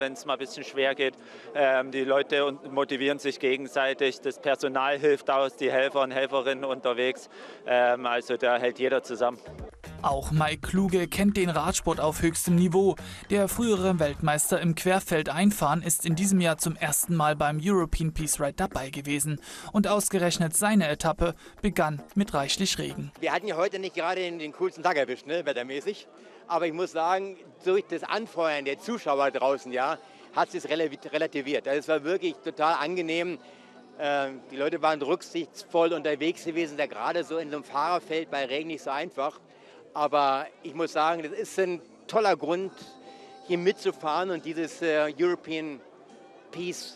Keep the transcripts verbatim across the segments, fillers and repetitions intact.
Wenn es mal ein bisschen schwer geht, ähm, die Leute motivieren sich gegenseitig, das Personal hilft aus, die Helfer und Helferinnen unterwegs, ähm, also da hält jeder zusammen. Auch Mike Kluge kennt den Radsport auf höchstem Niveau. Der frühere Weltmeister im Querfeldeinfahren ist in diesem Jahr zum ersten Mal beim European Peace Ride dabei gewesen. Und ausgerechnet seine Etappe begann mit reichlich Regen. Wir hatten ja heute nicht gerade den, den coolsten Tag erwischt, ne, wettermäßig. Aber ich muss sagen, durch das Anfeuern der Zuschauer draußen, ja, hat es relativiert. Also es war wirklich total angenehm. Äh, die Leute waren rücksichtsvoll unterwegs gewesen, da gerade so in so einem Fahrerfeld bei Regen nicht so einfach. Aber ich muss sagen, das ist ein toller Grund, hier mitzufahren und dieses äh, European Peace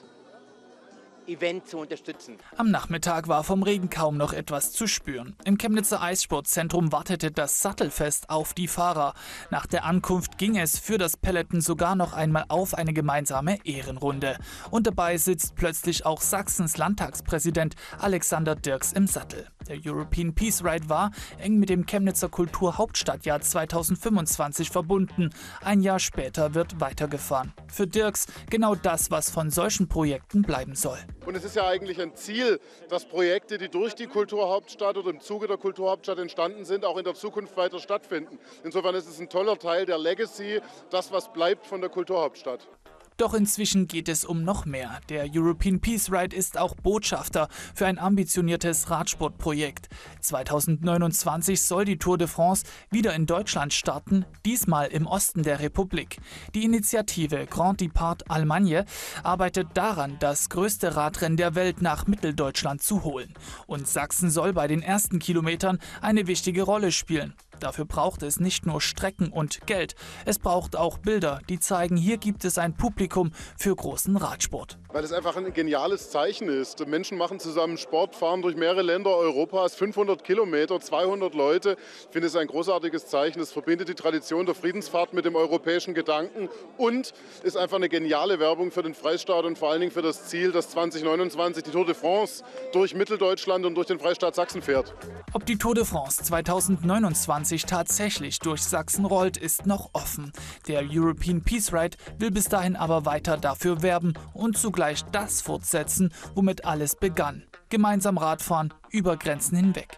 Event zu unterstützen. Am Nachmittag war vom Regen kaum noch etwas zu spüren. Im Chemnitzer Eissportzentrum wartete das Sattelfest auf die Fahrer. Nach der Ankunft ging es für das Peloton sogar noch einmal auf eine gemeinsame Ehrenrunde. Und dabei sitzt plötzlich auch Sachsens Landtagspräsident Alexander Dirks im Sattel. Der European Peace Ride war eng mit dem Chemnitzer Kulturhauptstadtjahr zweitausendfünfundzwanzig verbunden. Ein Jahr später wird weitergefahren. Für Dirks genau das, was von solchen Projekten bleiben soll. Und es ist ja eigentlich ein Ziel, dass Projekte, die durch die Kulturhauptstadt oder im Zuge der Kulturhauptstadt entstanden sind, auch in der Zukunft weiter stattfinden. Insofern ist es ein toller Teil der Legacy, das, was bleibt von der Kulturhauptstadt. Doch inzwischen geht es um noch mehr. Der European Peace Ride ist auch Botschafter für ein ambitioniertes Radsportprojekt. zweitausendneunundzwanzig soll die Tour de France wieder in Deutschland starten, diesmal im Osten der Republik. Die Initiative Grand Depart Allemagne arbeitet daran, das größte Radrennen der Welt nach Mitteldeutschland zu holen. Und Sachsen soll bei den ersten Kilometern eine wichtige Rolle spielen. Dafür braucht es nicht nur Strecken und Geld, es braucht auch Bilder, die zeigen, hier gibt es ein Publikum für großen Radsport. Weil es einfach ein geniales Zeichen ist. Menschen machen zusammen Sport, fahren durch mehrere Länder Europas, fünfhundert Kilometer, zweihundert Leute. Ich finde es ein großartiges Zeichen. Es verbindet die Tradition der Friedensfahrt mit dem europäischen Gedanken und ist einfach eine geniale Werbung für den Freistaat und vor allen Dingen für das Ziel, dass zweitausendneunundzwanzig die Tour de France durch Mitteldeutschland und durch den Freistaat Sachsen fährt. Ob die Tour de France zweitausendneunundzwanzig tatsächlich durch Sachsen rollt, ist noch offen. Der European Peace Ride will bis dahin aber weiter dafür werben und zugleich das fortsetzen, womit alles begann. Gemeinsam Radfahren über Grenzen hinweg.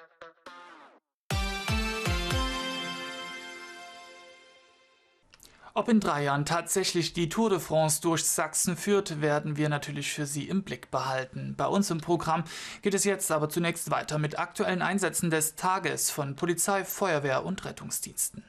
Ob in drei Jahren tatsächlich die Tour de France durch Sachsen führt, werden wir natürlich für Sie im Blick behalten. Bei uns im Programm geht es jetzt aber zunächst weiter mit aktuellen Einsätzen des Tages von Polizei, Feuerwehr und Rettungsdiensten.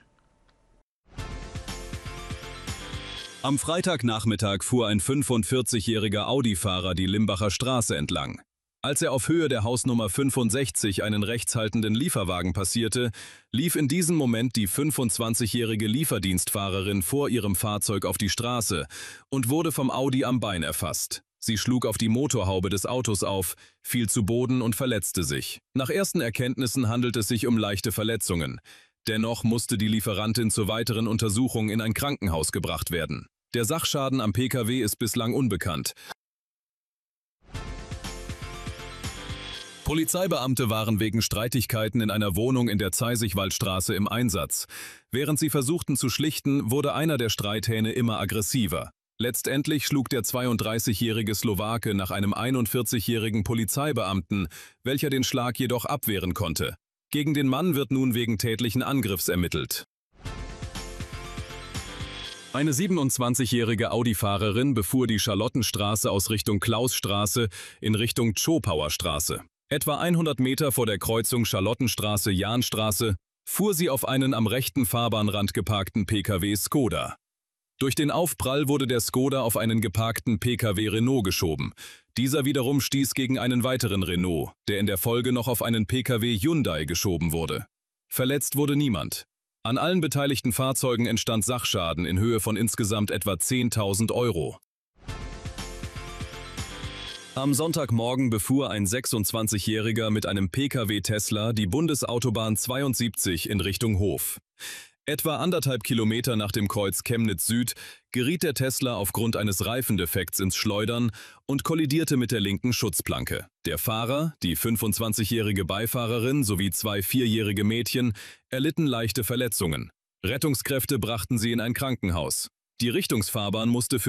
Am Freitagnachmittag fuhr ein fünfundvierzigjähriger Audi-Fahrer die Limbacher Straße entlang. Als er auf Höhe der Hausnummer fünfundsechzig einen rechtshaltenden Lieferwagen passierte, lief in diesem Moment die fünfundzwanzigjährige Lieferdienstfahrerin vor ihrem Fahrzeug auf die Straße und wurde vom Audi am Bein erfasst. Sie schlug auf die Motorhaube des Autos auf, fiel zu Boden und verletzte sich. Nach ersten Erkenntnissen handelt es sich um leichte Verletzungen. Dennoch musste die Lieferantin zur weiteren Untersuchung in ein Krankenhaus gebracht werden. Der Sachschaden am Pkw ist bislang unbekannt. Polizeibeamte waren wegen Streitigkeiten in einer Wohnung in der Zeisigwaldstraße im Einsatz. Während sie versuchten zu schlichten, wurde einer der Streithähne immer aggressiver. Letztendlich schlug der zweiunddreißigjährige Slowake nach einem einundvierzigjährigen Polizeibeamten, welcher den Schlag jedoch abwehren konnte. Gegen den Mann wird nun wegen tätlichen Angriffs ermittelt. Eine siebenundzwanzigjährige Audi-Fahrerin befuhr die Charlottenstraße aus Richtung Klausstraße in Richtung Tschopauerstraße. Etwa hundert Meter vor der Kreuzung Charlottenstraße-Jahnstraße fuhr sie auf einen am rechten Fahrbahnrand geparkten Pkw Skoda. Durch den Aufprall wurde der Skoda auf einen geparkten Pkw Renault geschoben. Dieser wiederum stieß gegen einen weiteren Renault, der in der Folge noch auf einen Pkw Hyundai geschoben wurde. Verletzt wurde niemand. An allen beteiligten Fahrzeugen entstand Sachschaden in Höhe von insgesamt etwa zehntausend Euro. Am Sonntagmorgen befuhr ein sechsundzwanzigjähriger mit einem Pkw Tesla die Bundesautobahn zweiundsiebzig in Richtung Hof. Etwa anderthalb Kilometer nach dem Kreuz Chemnitz Süd geriet der Tesla aufgrund eines Reifendefekts ins Schleudern und kollidierte mit der linken Schutzplanke. Der Fahrer, die fünfundzwanzigjährige Beifahrerin sowie zwei vierjährige Mädchen erlitten leichte Verletzungen. Rettungskräfte brachten sie in ein Krankenhaus. Die Richtungsfahrbahn musste für